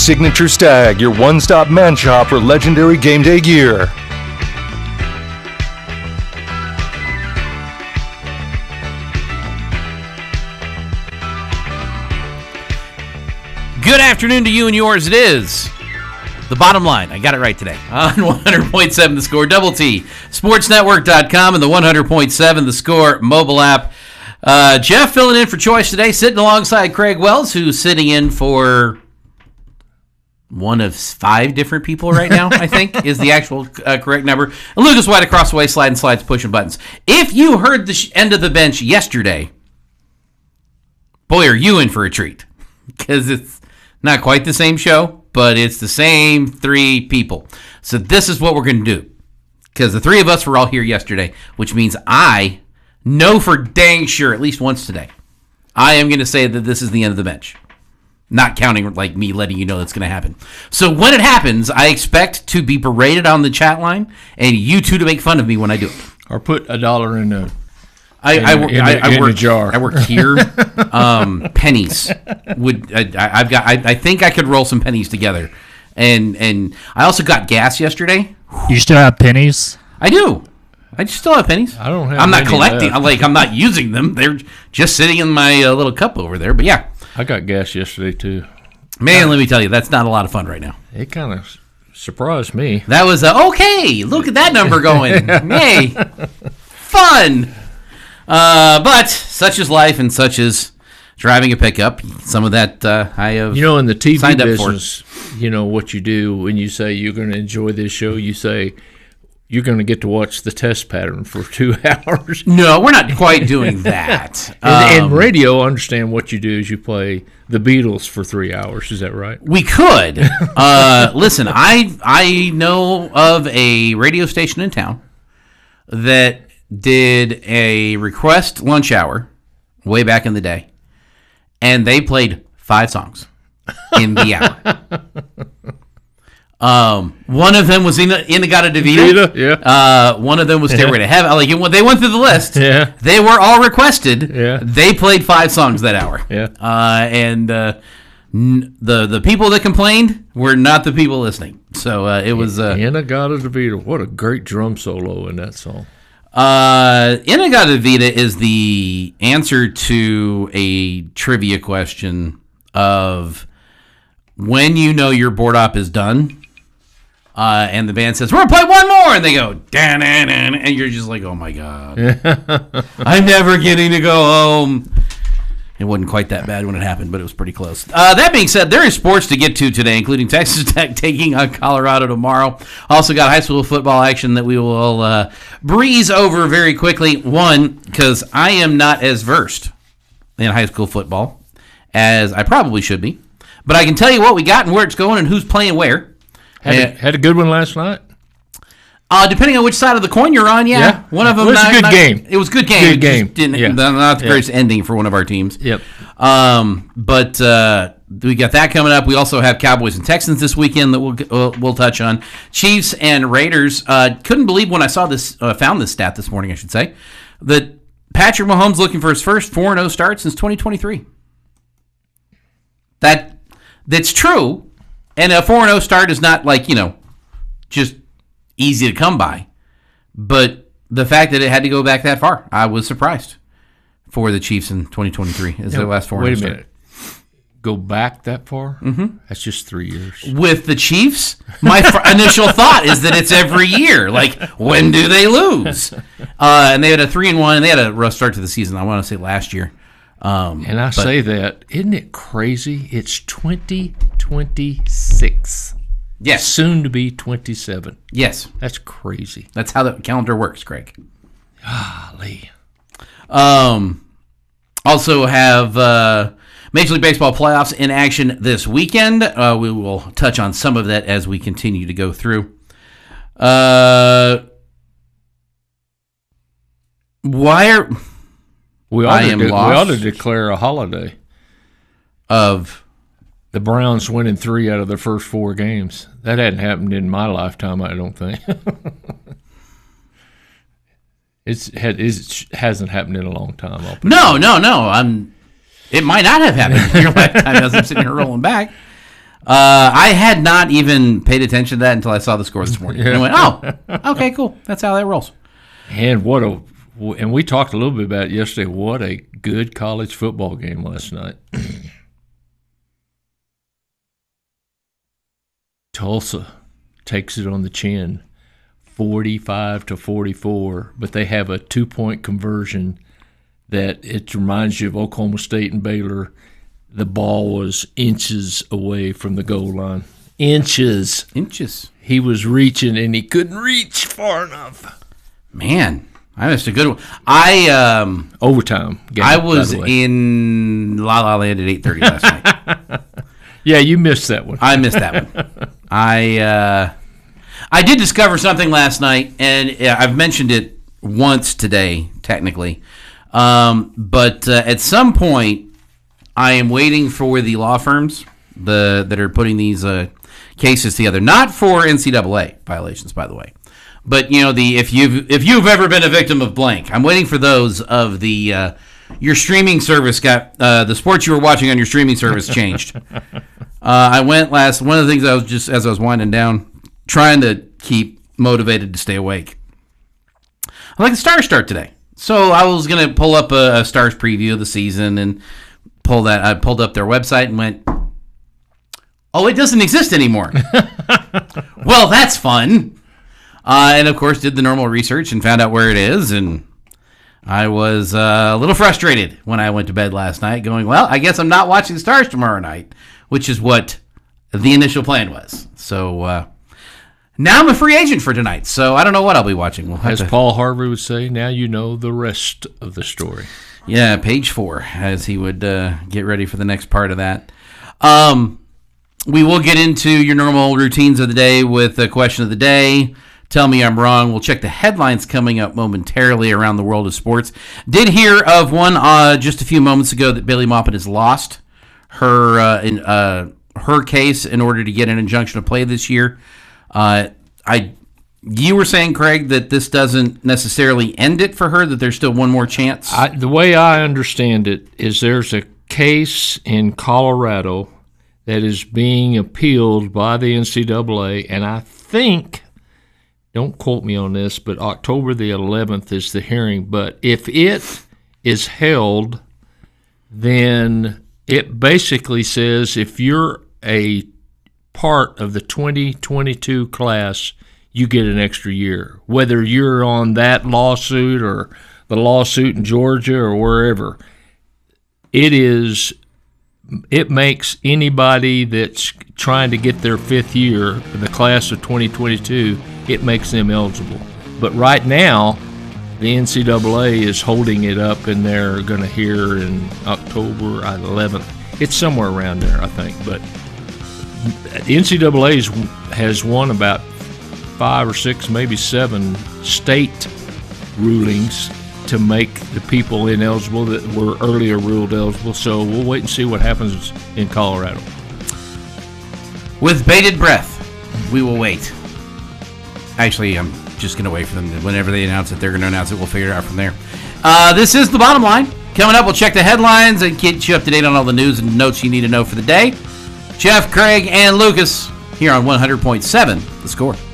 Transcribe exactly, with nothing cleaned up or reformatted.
Signature Stag, your one-stop man shop for legendary game day gear. Good afternoon to you and yours. It is The Bottom Line. I got it right today. On one hundred point seven The Score, Double T, sports network dot com, and the one hundred point seven The Score mobile app. Uh, Jeff filling in for Choice today, sitting alongside Craig Wells, who's sitting in for one of five different people right now, I think, is the actual uh, correct number. And Lucas White across the way, sliding slides, pushing buttons. If you heard the sh- end of the bench yesterday, boy, are you in for a treat. Because it's not quite the same show, but it's the same three people. So this is what we're going to do. Because the three of us were all here yesterday, which means I know for dang sure, at least once today, I am going to say that this is the end of the bench. Not counting like me letting you know that's going to happen. So when it happens, I expect to be berated on the chat line and you two to make fun of me when I do it. Or put a dollar in a I, in, I, in, I, in, I, in work, a jar. I work here. Um, pennies would I, I've got. I, I think I could roll some pennies together, and and I also got gas yesterday. You still have pennies? I do. I still have pennies. I don't have I'm not many collecting. left. I'm like I'm not using them. They're just sitting in my uh, little cup over there. But yeah, I got gas yesterday too. man, let me tell you, that's not a lot of fun right now. It kind of surprised me. That was uh, okay. Look at that number going. Hey, fun. Uh, but such is life, and such is driving a pickup. Some of that uh, I have. You know, in the T V signed up business, you know what you do when you say you're going to enjoy this show. You say you're going to get to watch the test pattern for two hours. No, we're not quite doing that. And, um, and radio, understand what you do is you play the Beatles for three hours. Is that right? We could. Uh, listen, I I know of a radio station in town that did a request lunch hour way back in the day, and they played five songs in the hour. Um, one of them was in In-A-Gadda-Da-Vida. Yeah. Uh, one of them was Stairway to Heaven. Like when they went through the list, Yeah. they were all requested. Yeah. They played five songs that hour. Yeah. Uh, and uh, n- the the people that complained were not the people listening. So uh, it was. Uh, In-A-Gadda-Da-Vida. What a great drum solo in that song. Uh, In-A-Gadda-Da-Vida is the answer to a trivia question of when you know your board op is done, uh, and the band says, we're going to play one more, and they go, dan dan dan, and you're just like, oh my God. I'm never getting to go home. It wasn't quite that bad when it happened, but it was pretty close. Uh, that being said, there is sports to get to today, including Texas Tech taking on Colorado tomorrow. Also got high school football action that we will uh, breeze over very quickly. One, because I am not as versed in high school football as I probably should be. But I can tell you what we got and where it's going and who's playing where. Had, And- a, had a good one last night. Uh, depending on which side of the coin you're on, yeah. Yeah. One of them. It was a not, good not- game. It was a good game. Good It just game. Didn't, Yeah. Not the Yeah. greatest ending for one of our teams. Yep. Um, but uh, we got that coming up. We also have Cowboys and Texans this weekend that we'll we'll, we'll touch on. Chiefs and Raiders. Uh, couldn't believe when I saw this, uh, found this stat this morning, I should say, that Patrick Mahomes looking for his first four and oh start since twenty twenty-three. That that's true, and a four and oh start is not like you know, just easy to come by. But the fact that it had to go back that far, I was surprised for the Chiefs in twenty twenty-three as their last four. Wait a minute. Go back that far? Mm-hmm. That's just three years. With the Chiefs, my fr- initial thought is that it's every year. Like, when do they lose? Uh, and they had a three and one, and they had a rough start to the season. I want to say last year. Um, And I but- say that, isn't it crazy? It's twenty twenty-six. yes, Soon to be twenty-seven. yes, That's crazy. that's how the calendar works, Greg. Golly. Um, also have uh, Major League Baseball playoffs in action this weekend. Uh, we will touch on some of that as we continue to go through. Uh, why are We ought, I to am de- we lost. ought to declare a holiday. of The Browns winning three out of their first four games. That hadn't happened in my lifetime, I don't think. it's had it hasn't happened in a long time. I'll put no, no, no. I'm. It might not have happened in your lifetime as I'm sitting here rolling back. Uh, I had not even paid attention to that until I saw the score this morning. And I went, oh, okay, cool. That's how that rolls. And what a and we talked a little bit about it yesterday. What a good college football game last night. Tulsa takes it on the chin, forty-five to forty-four, but they have a two-point conversion that it reminds you of Oklahoma State and Baylor. The ball was inches away from the goal line. Inches. Inches. He was reaching, and he couldn't reach far enough. Man, I missed a good one. I um, Overtime game, I was by the way. in La La Land at eight thirty last night. Yeah, you missed that one. I missed that one. I uh, I did discover something last night, and I've mentioned it once today, technically. Um, but uh, at some point, I am waiting for the law firms the that are putting these uh, cases together, not for N C double A violations, by the way, but you know the if you've if you've ever been a victim of blank, I'm waiting for those of the uh, your streaming service got uh, the sports you were watching on your streaming service changed. uh, I went last. One of the things I was just as I was winding down, trying to keep motivated to stay awake. I like the Stars start today, so I was gonna pull up a, a Stars preview of the season and. Pull that. I pulled up their website and went, "Oh, it doesn't exist anymore." Well, that's fun. Uh, and of course, did the normal research and found out where it is. And I was uh, a little frustrated when I went to bed last night, going, "Well, I guess I'm not watching the Stars tomorrow night," which is what the initial plan was. So uh, now I'm a free agent for tonight. So I don't know what I'll be watching. We'll have As to... Paul Harvey would say, now you know the rest of the story. Yeah, page four, as he would uh, get ready for the next part of that. Um, we will get into your normal routines of the day with the question of the day. Tell me I'm wrong. We'll check the headlines coming up momentarily around the world of sports. Did hear of one uh, just a few moments ago that Bailey Moffitt has lost her uh, in uh, her case in order to get an injunction of play this year. Uh, I. You were saying, Craig, that this doesn't necessarily end it for her, that there's still one more chance? I, the way I understand it is there's a case in Colorado that is being appealed by the N C double A, and I think, don't quote me on this, but October the eleventh is the hearing. But if it is held, then it basically says if you're a part of the twenty twenty-two class, you get an extra year, whether you're on that lawsuit or the lawsuit in Georgia or wherever. It is, it makes anybody that's trying to get their fifth year, the class of twenty twenty-two, it makes them eligible. But right now, the N C double A is holding it up, and they're going to hear in October eleventh. It's somewhere around there, I think. But the N C double A has won about five or six, maybe seven state rulings to make the people ineligible that were earlier ruled eligible. So we'll wait and see what happens in Colorado. With bated breath, we will wait. Actually, I'm just going to wait for them. To, whenever they announce it, they're going to announce it. We'll figure it out from there. Uh, this is The Bottom Line. Coming up, we'll check the headlines and get you up to date on all the news and notes you need to know for the day. Jeff, Craig, and Lucas here on one hundred point seven The Score.